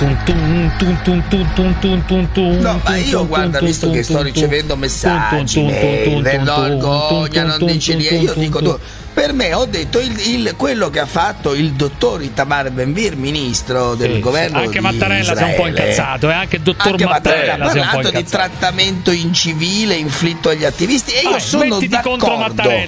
No, ma io guarda, visto che sto ricevendo messaggi, vergogna, non dici niente, io dico per me ho detto quello che ha fatto il dottor Itamar Ben-Gvir, ministro del governo anche di Mattarella Israele. si è un po' incazzato, anche il dottor Mattarella ha si è un po' parlato di trattamento incivile inflitto agli attivisti e io sono mettiti d'accordo. contro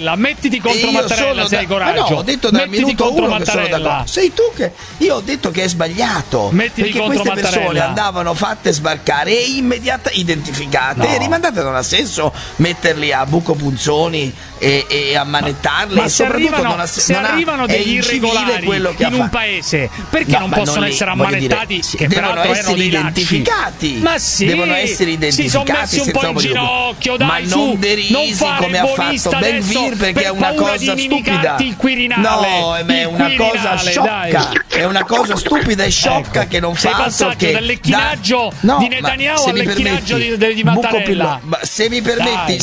Mattarella, se hai coraggio. Ma no, ho detto dal minuto uno che sono d'accordo. Sei tu che io ho detto che è sbagliato, mettiti perché contro queste persone Mattarella. andavano fatte sbarcare e identificate e rimandate. Non ha senso metterli a buco punzoni e ammanettarli. Ma e se arrivano degli irregolari in un paese, perché non possono essere ammanettati? Che devono peraltro essere erano identificati. Ma sì, devono essere identificati. Si sono messi un po' in ginocchio, dai, ma non derisi come ha fatto Ben-Gvir, perché è una cosa stupida. Il Quirinale. No, è una cosa sciocca. È una cosa stupida e sciocca che non fa altro che dal lecchinaggio di Netanyahu al lecchinaggio di Mattarella. Ma se mi permetti,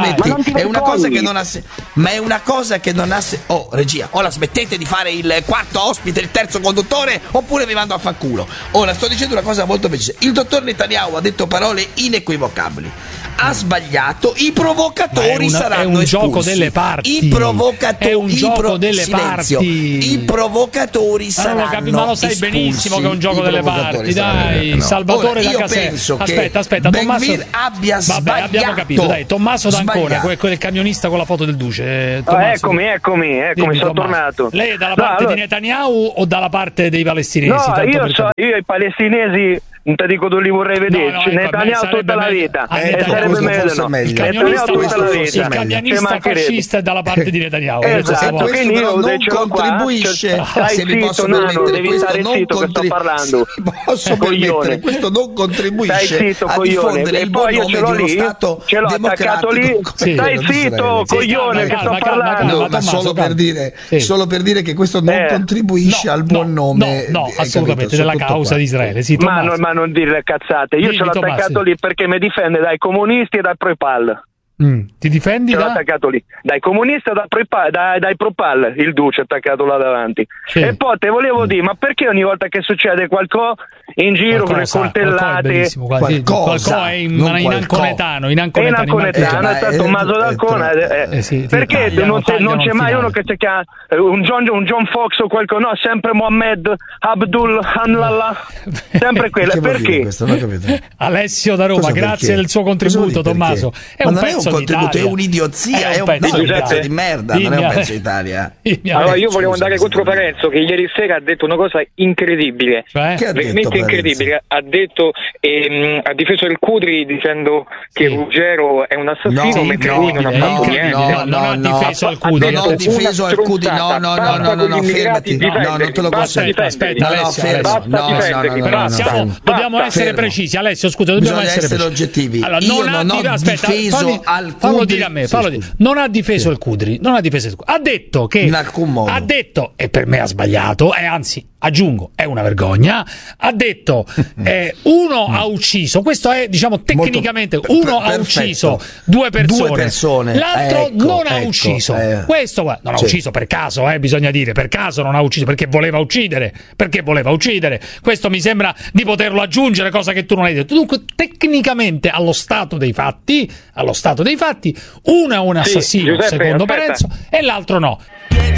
è una cosa che non ha ma è una cosa che non ha oh regia, ora smettete di fare il quarto ospite, il terzo conduttore, oppure vi mando a fanculo. Ora sto dicendo una cosa molto precisa. Il dottor Netanyahu ha detto parole inequivocabili. Ha sbagliato, i provocatori saranno espulsi. Gioco delle parti. I provocatori, è un gioco delle silenzio. Parti. I provocatori saranno espulsi. Ma lo sai benissimo che è un gioco delle parti, dai. No. Salvatore da Caserta. Aspetta, Tommaso abbia sbagliato. Vabbè, abbiamo capito, dai. Tommaso D'Ancona, quel camionista con la foto del duce. Eccomi, sono tornato. Lei è dalla parte di Netanyahu o dalla parte dei palestinesi? No, io i palestinesi non ti dico dove li vorrei vederci. Netanyahu tutta la vita sarebbe meglio. Il camionista fascista è dalla parte di Netanyahu. Esatto, quindi io non contribuisce. Se mi posso permettere, devi stare zitto che sto parlando. Posso permettere, questo non contribuisce a diffondere il buon nome di uno Stato attaccato lì. Stai zitto, coglione, che sto parlando. Ma solo per dire che questo non contribuisce al buon nome. No, assolutamente, della causa di Israele. Ma non dire cazzate. Io ce l'ho attaccato lì perché mi difende dai comunisti e dal Pro-Pal. Ti difendi l'ho attaccato lì dai comunisti e dai Pro-Pal, il duce attaccato là davanti. E poi te volevo dire, ma perché ogni volta che succede qualcosa in giro con le coltellate qualcosa è in anconetano è stato Tommaso D'Ancona, perché non c'è mai uno che si chiama un John Fox o qualcosa, no, sempre Mohammed Abdul Hanlallah, sempre quello. Perché? Alessio da Roma, grazie del suo contributo, Tommaso. È un pezzo contributo, è un'idiozia, è un pezzo di merda, non è un pezzo d'Italia. Allora io volevo andare contro Parenzo, che ieri sera ha detto una cosa incredibile, veramente incredibile. Ha detto ha difeso il Cudri dicendo che Ruggero è un assassino, mentre lui non ha fatto niente. Non ha difeso il Cudri. Non ho difeso il Cudri, no, fermati, no, non te lo consento. Aspetta, Alessio, dobbiamo essere precisi. Alessio, scusa, dobbiamo essere oggettivi. Io non ho difeso fallo dire a me, non ha difeso il Cudri, ha detto che in alcun modo e per me ha sbagliato, e anzi aggiungo, è una vergogna. Ha detto uno ha ucciso, questo è tecnicamente uno ha ucciso due persone, l'altro non ha ucciso. Questo non ha ucciso per caso, bisogna dire, per caso non ha ucciso perché voleva uccidere. Questo mi sembra di poterlo aggiungere, cosa che tu non hai detto. Dunque tecnicamente allo stato dei fatti uno è un assassino, Giuseppe, secondo Parenzo, e l'altro no.